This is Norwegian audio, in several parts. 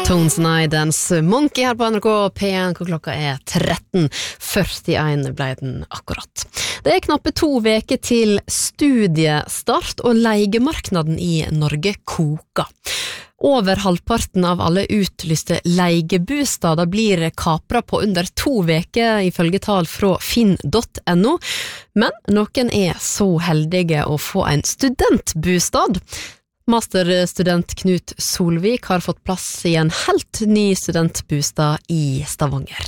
Tones and I Dance Monkey her på NRK P1, hvor klokka 13:41 ble den akkurat. Det knappe 2 veker til studiestart, og leigemarknaden i Norge koker. Over halvparten av alle utlyste leigebostader blir kapra på under 2 veker, ifølge tall fra finn.no, men noen så heldige å få en studentbostad. Masterstudent Knut Solvik har fått plass i en helt ny studentbostad i Stavanger.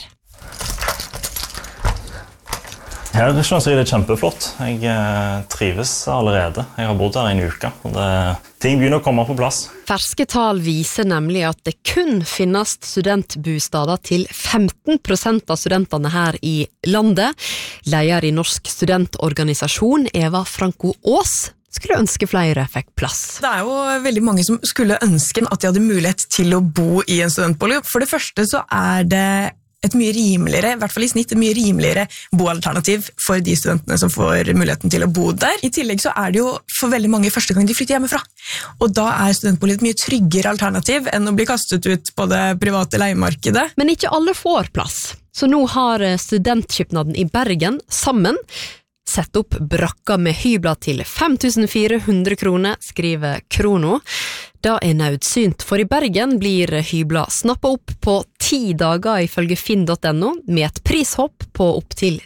Her synes jeg det kjempeflott. Jeg trives allerede. Jeg har bodd her en uke, og ting begynner å komme på plass. Ferske tall viser nemlig at det kun finnes studentbostader til 15% av studentene her i landet. Leder i Norsk studentorganisasjon, Eva Franco Aas, skulle ønske flere fikk plass. Det jo veldig mange som skulle ønske at de hadde mulighet til å bo i en studentbolig. For det første så det et mye rimeligere, i hvert fall i snitt, et mye rimeligere boalternativ for de studentene som får muligheten til å bo der. I tillegg så det jo for veldig mange første gang de flytter hjemmefra. Og da studentbolig et mye tryggere alternativ enn å bli kastet ut på det private leiemarkedet. Men ikke alle får plass. Så nå har studentskipnaden i Bergen sammen sett opp brakka med hybler til 5400 kroner, skriver Krono. Da nødsynt, for i Bergen blir hybler snappet opp på 10 dager ifølge finn.no, med et prishopp på opp til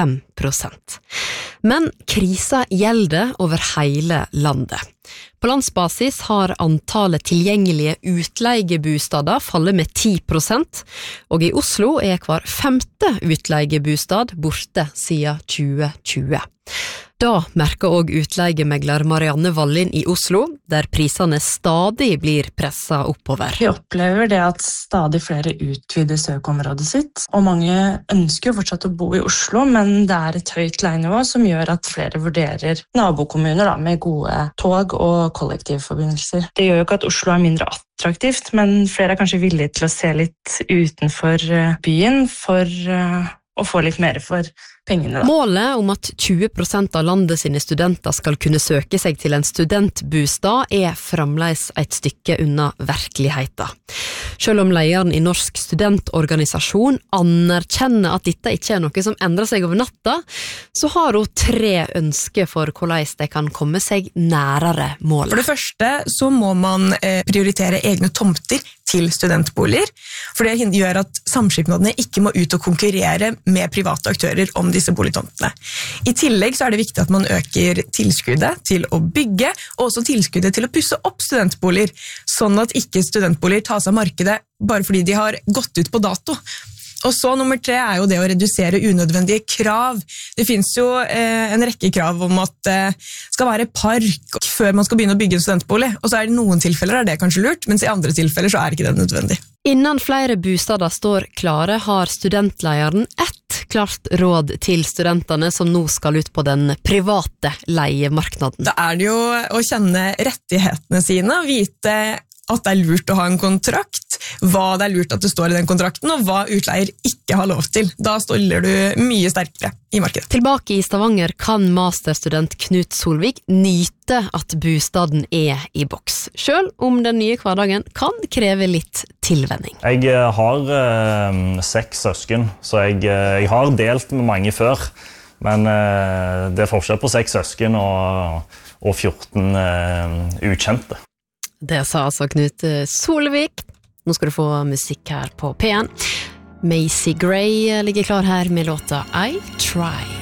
25%. Men krisa gjelder over hele landet. På landsbasis har antallet tilgjengelige utleigebosteder fallet med 10%, og i Oslo hver 5. utleigebostad borte siden 2020. Da merker også utleigemegler Marianne Wallin i Oslo, der prisene stadig blir presset oppover. Vi opplever det at stadig flere utvider søkeområdet sitt, og mange ønsker jo fortsatt å bo i Oslo, men det et høyt leienivå som gjør at flere vurderer nabokommuner med gode tog- og kollektivforbindelser. Det gjør jo ikke at Oslo mindre attraktivt, men flere kanskje villige til å se litt utenfor byen for å få litt mer for pengene. Målet om at 20% av landet sine studenter skal kunne søke seg til en studentbostad fremdeles et stykke unna virkeligheten. Selv om lederen i Norsk studentorganisasjon anerkjenner at dette ikke noe som endrer seg over natta, så har hun 3 ønsker for hvordan de kan komme seg nærere målet. For det første så må man prioritere egne tomter til studentboliger, for det gjør at samskipnadene ikke må ut og konkurrere med private aktører om disse boligtomtene. I tillegg så det viktig at man øker tilskuddet til å bygge, og også tilskuddet til å pusse opp studentboliger, sånn at ikke studentboliger tas av markedet bare fordi de har gått ut på dato. Og så nummer 3 jo det å redusere unødvendige krav. Det finnes jo en rekke krav om at det skal være park før man skal begynne å bygge en studentbolig, og så det noen tilfeller det kanskje lurt, mens i andre tilfeller så ikke det nødvendig. Innen flere bostader står klare, har studentleieren ett klart råd til studentene som nå skal ut på den private leiemarknaden. Da det jo å kjenne rettighetene sine, vite at det lurt å ha en kontrakt, hva det lurt at det står i den kontrakten, og hva utleier ikke har lov til. Da stiller du mye sterkere i markedet. Tilbake i Stavanger kan masterstudent Knut Solvik nyte at bostaden i boks, selv om den nye hverdagen kan kreve litt tilvenning. Jeg har 6 søsken, så jeg har delt med mange før, men det forskjell på 6 søsken og 14 ukjente. Det sa altså Knut Solvik. Nå skal du få musikk her på P1. Macy Gray ligger klar her med låta I Try.